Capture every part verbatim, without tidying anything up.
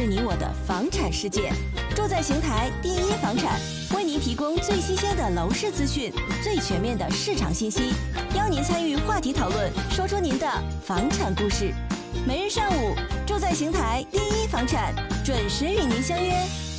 你我的房产世界。住在邢台第一房产，为您提供最新鲜的楼市资讯，最全面的市场信息，邀您参与话题讨论，说出您的房产故事。每日上午，住在邢台第一房产准时与您相约。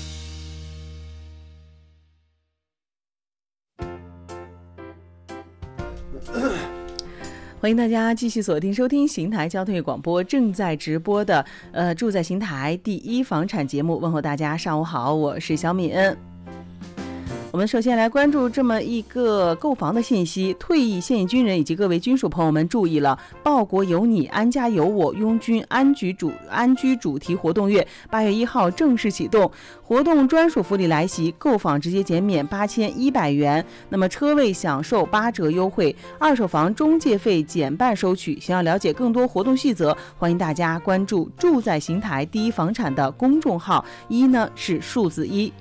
欢迎大家继续锁定收听邢台交通与广播正在直播的呃住在邢台第一房产节目。问候大家上午好，我是小敏。我们首先来关注这么一个购房的信息，退役现役军人以及各位军属朋友们注意了，报国有你，安家有我，拥军安居主安居主题活动月八月一号正式启动，活动专属福利来袭，购房直接减免八千一百元，那么车位享受八折优惠，二手房中介费减半收取。想要了解更多活动细则，欢迎大家关注住在邢台第一房产的公众号，一呢是数字一。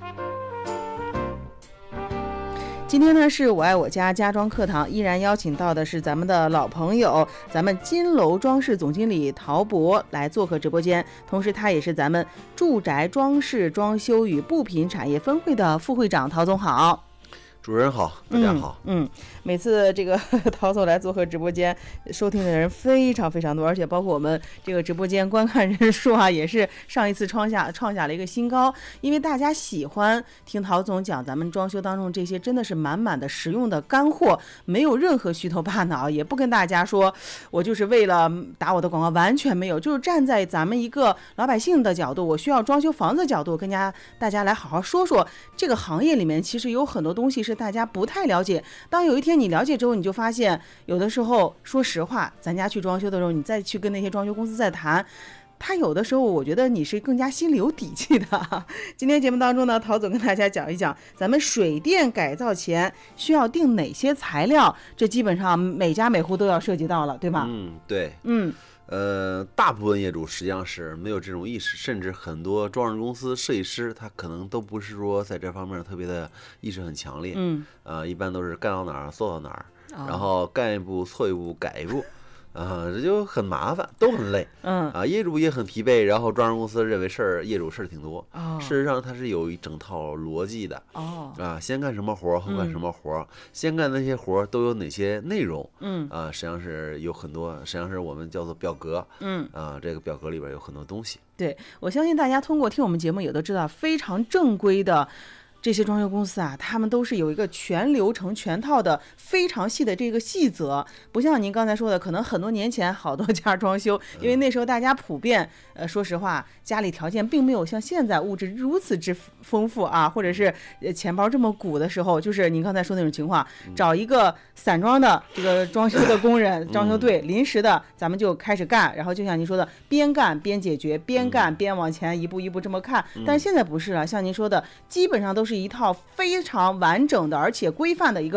今天呢是我爱我家家装课堂，依然邀请到的是咱们的老朋友，咱们金楼装饰总经理陶博来做客直播间，同时他也是咱们住宅装饰装修与布品产业分会的副会长。陶总好。 主持人好，大家好。 嗯，嗯每次这个陶总来做客直播间，收听的人非常非常多，而且包括我们这个直播间观看人数啊，也是上一次创下创下了一个新高。因为大家喜欢听陶总讲咱们装修当中这些真的是满满的实用的干货，没有任何虚头巴脑，也不跟大家说我就是为了打我的广告，完全没有，就是站在咱们一个老百姓的角度，我需要装修房子的角度，跟家大家来好好说说这个行业里面其实有很多东西是大家不太了解。当有一天你了解之后，你就发现有的时候说实话，咱家去装修的时候，你再去跟那些装修公司再谈，他有的时候我觉得你是更加心里有底气的。今天节目当中呢，陶总跟大家讲一讲咱们水电改造前需要定哪些材料，这基本上每家每户都要涉及到了，对吧？ 嗯，对， 嗯。 呃，大部分业主实际上是没有这种意识，甚至很多装饰公司设计师他可能都不是说在这方面特别的意识很强烈。嗯，呃，一般都是干到哪儿做到哪儿，哦、然后干一步错一步改一步。啊、呃，这就很麻烦，都很累。嗯啊，业主也很疲惫，然后装饰公司认为事儿，业主事儿挺多。哦，事实上它是有一整套逻辑的。哦啊，先干什么活，后干什么活，嗯、先干那些活都有哪些内容？嗯啊，实际上是有很多，实际上是我们叫做表格。嗯啊，这个表格里边有很多东西。 对，我相信大家通过听我们节目也都知道，非常正规的这些装修公司啊，他们都是有一个全流程全套的非常细的这个细则，不像您刚才说的，可能很多年前好多家装修，因为那时候大家普遍呃说实话家里条件并没有像现在物质如此之丰富啊，或者是钱包这么鼓的时候，就是您刚才说那种情况，找一个散装的这个装修的工人装修队，临时的咱们就开始干，然后就像您说的边干边解决，边干边往前一步一步这么看。但是现在不是了，像您说的基本上都是是一套非常完整的而且规范的一个